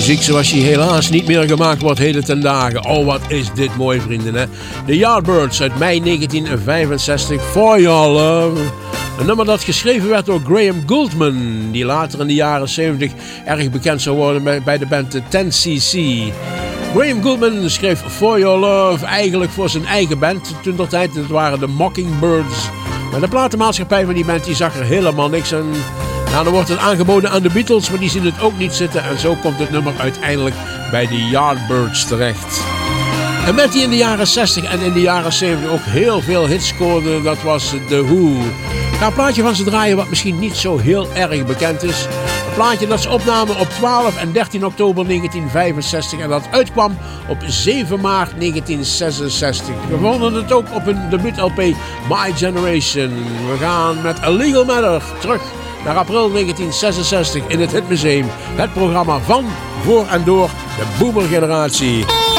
Muziek zoals die helaas niet meer gemaakt wordt heden ten dagen. Oh, wat is dit mooi, vrienden, hè? The Yardbirds uit mei 1965, For Your Love. Een nummer dat geschreven werd door Graham Gouldman, die later in de jaren 70 erg bekend zou worden bij de band 10cc. Graham Gouldman schreef For Your Love eigenlijk voor zijn eigen band. Toen dat tijd, dat waren de Mockingbirds. Maar de platenmaatschappij van die band die zag er helemaal niks aan. Nou, dan wordt het aangeboden aan de Beatles, maar die zien het ook niet zitten. En zo komt het nummer uiteindelijk bij de Yardbirds terecht. En met die in de jaren 60 en in de jaren 70 ook heel veel hits scoorde, dat was The Who. Ik ga een plaatje van ze draaien wat misschien niet zo heel erg bekend is. Een plaatje dat ze opnamen op 12 en 13 oktober 1965 en dat uitkwam op 7 maart 1966. We vonden het ook op hun debuut-LP My Generation. We gaan met A Legal Matter terug naar april 1966 in het Hitmuseum. Het programma van, voor en door de boomergeneratie.